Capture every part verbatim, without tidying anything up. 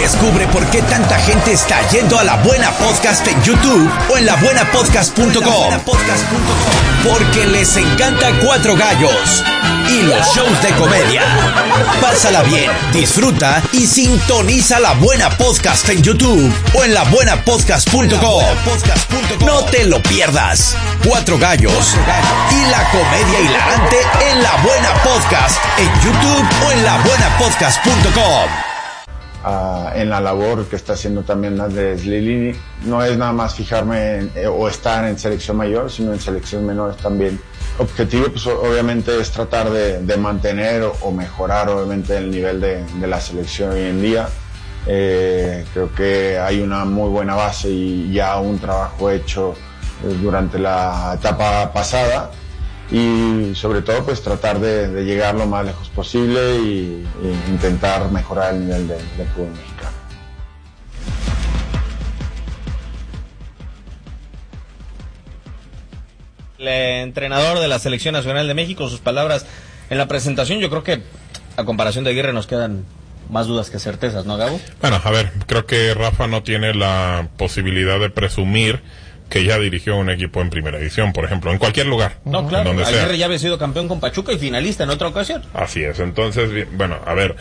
Descubre por qué tanta gente está yendo a La Buena Podcast en YouTube o en la buena podcast punto com. Porque les encanta Cuatro Gallos y los shows de comedia. Pásala bien, disfruta y sintoniza La Buena Podcast en YouTube o en la buena podcast punto com. No te lo pierdas. Cuatro Gallos y la comedia hilarante en La Buena Podcast en YouTube o en la buena podcast punto com. Uh, en la labor que está haciendo también Andrés Lilini, no es nada más fijarme en, eh, o estar en selección mayor, sino en selecciones menores también. Objetivo, pues obviamente es tratar de, de mantener o, o mejorar obviamente el nivel de, de la selección hoy en día. Eh, creo que hay una muy buena base y ya un trabajo hecho eh, durante la etapa pasada. Y sobre todo pues tratar de, de llegar lo más lejos posible y, y intentar mejorar el nivel del de fútbol mexicano. El entrenador de la Selección Nacional de México, sus palabras en la presentación, yo creo que a comparación de Aguirre nos quedan más dudas que certezas, ¿no, Gabo? Bueno, a ver, creo que Rafa no tiene la posibilidad de presumir que ya dirigió un equipo en primera división, por ejemplo, en cualquier lugar. No, claro, donde Aguirre sea. ya había sido campeón con Pachuca y finalista en otra ocasión. Así es, entonces, bien, bueno, a ver,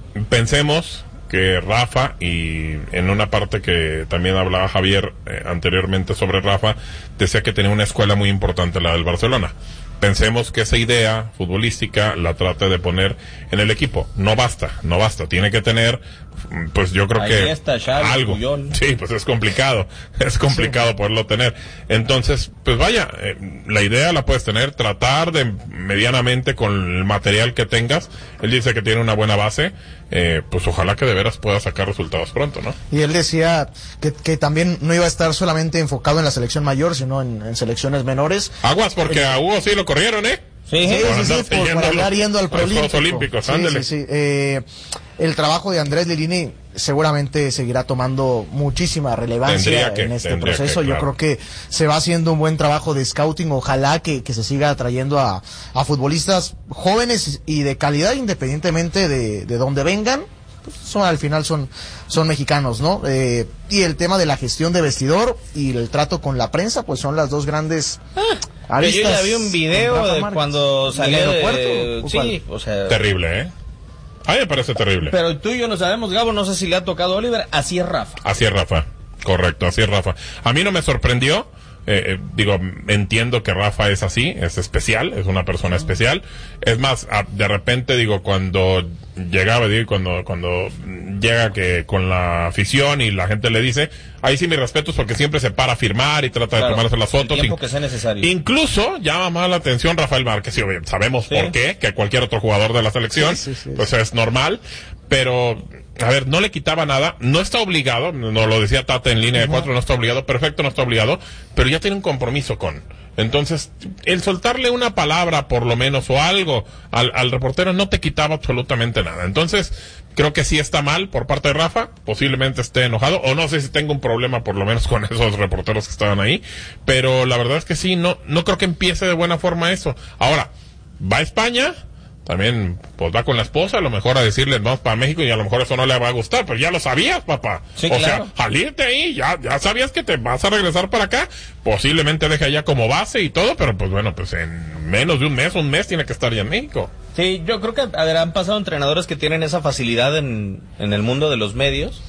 pensemos que Rafa, y en una parte que también hablaba Javier eh, anteriormente sobre Rafa, decía que tenía una escuela muy importante, la del Barcelona. Pensemos que esa idea futbolística la trate de poner en el equipo. No basta, no basta. Tiene que tener, pues yo creo Ahí que está, Xavi, algo. Puyol. Sí, pues es complicado. Es complicado sí. poderlo tener. Entonces, pues vaya, eh, la idea la puedes tener, tratar de medianamente con el material que tengas. Él dice que tiene una buena base. Eh, pues ojalá que de veras pueda sacar resultados pronto, ¿no? Y él decía que, que también no iba a estar solamente enfocado en la selección mayor, sino en, en selecciones menores. Aguas, porque eh, a Hugo sí lo corrieron, ¿eh? Sí, sí, sí, sí, por, por andar yendo al Preolímpico. Olímpicos, sí, sí, sí. Eh, el trabajo de Andrés Lilini seguramente seguirá tomando muchísima relevancia que, en este proceso. Que, claro. Yo creo que se va haciendo un buen trabajo de scouting. Ojalá que, que se siga atrayendo a, a futbolistas jóvenes y de calidad, independientemente de, de dónde vengan. Son, al final son, son mexicanos, ¿no? Eh, y el tema de la gestión de vestidor y el trato con la prensa, pues son las dos grandes ah, aristas. Yo ya vi un video de cuando salió del aeropuerto. De, sí, o sea, terrible, ¿eh? A mí me parece terrible. Pero tú y yo no sabemos, Gabo, no sé si le ha tocado a Oliver, así es Rafa. Así es Rafa, correcto, así es Rafa. A mí no me sorprendió. Eh, eh, digo, entiendo que Rafa es así, es especial, es una persona especial. Es más, a, de repente, digo, cuando llegaba, digo, cuando, cuando llega que con la afición y la gente le dice, ahí sí mis respetos porque siempre se para a firmar y trata de claro, tomarse las fotos. El tiempo que sea necesario. Incluso llama más la atención Rafael Márquez, y sabemos sí. por qué, que cualquier otro jugador de la selección, sí, sí, sí, pues sí. es normal, pero... A ver, no le quitaba nada, no está obligado, nos lo decía Tata en línea de cuatro, no está obligado, perfecto, no está obligado, pero ya tiene un compromiso con. Entonces, el soltarle una palabra, por lo menos, o algo al, al reportero no te quitaba absolutamente nada. Entonces, creo que sí está mal por parte de Rafa, posiblemente esté enojado, o no sé si tengo un problema por lo menos con esos reporteros que estaban ahí, pero la verdad es que sí, no, no creo que empiece de buena forma eso. Ahora, va a España... También, pues va con la esposa, a lo mejor a decirle vamos para México y a lo mejor eso no le va a gustar, pero ya lo sabías, papá. Sí, o claro. sea, salirte ahí, ya, ya sabías que te vas a regresar para acá, posiblemente deje allá como base y todo, pero pues bueno, pues en menos de un mes, un mes tiene que estar ya en México. Sí, yo creo que, a ver, han pasado entrenadores que tienen esa facilidad en, en el mundo de los medios.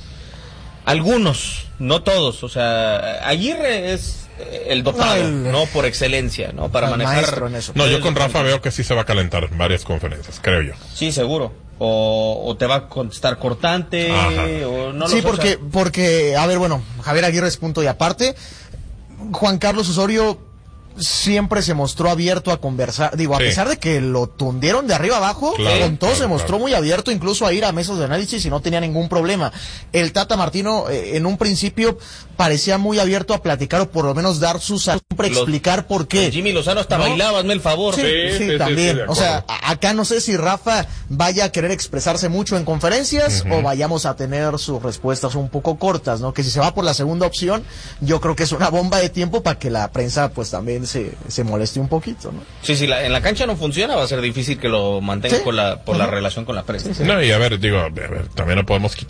Algunos, no todos, o sea, Aguirre es el dotado, no, el, no por excelencia, ¿no? Para manejar. En eso. No, yo con Rafa veo que sí se va a calentar en varias conferencias, creo yo. Sí, seguro. O, o te va a contestar cortante, Ajá. o no lo Sí, sé, porque, o sea... porque, a ver, bueno, Javier Aguirre es punto y aparte. Juan Carlos Osorio siempre se mostró abierto a conversar, digo, a sí. pesar de que lo tundieron de arriba abajo, claro, con todo claro, se mostró claro. muy abierto incluso a ir a mesas de análisis y no tenía ningún problema. El Tata Martino eh, en un principio parecía muy abierto a platicar o por lo menos dar sus siempre explicar por qué. Jimmy Lozano hasta ¿no? bailaba, hazme el favor. Sí, sí, sí, sí también. Sí, sí, o sea, acá no sé si Rafa vaya a querer expresarse mucho en conferencias uh-huh. o vayamos a tener sus respuestas un poco cortas, ¿no? Que si se va por la segunda opción, yo creo que es una bomba de tiempo para que la prensa pues también se, se moleste un poquito, ¿no? Sí, si la, en la cancha no funciona, va a ser difícil que lo mantenga ¿Sí? con la, por uh-huh. la relación con la prensa. Sí, sí. No, y a ver, digo, a ver, también no podemos